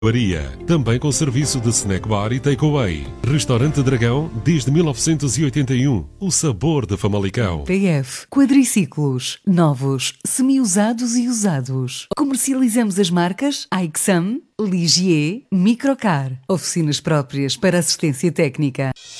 Maria, também com serviço de snack bar e takeaway. Restaurante Dragão, desde 1981. O sabor de Famalicão. PF Quadriciclos, novos, semi-usados e usados. Comercializamos as marcas Aixam, Ligier, Microcar. Oficinas próprias para assistência técnica.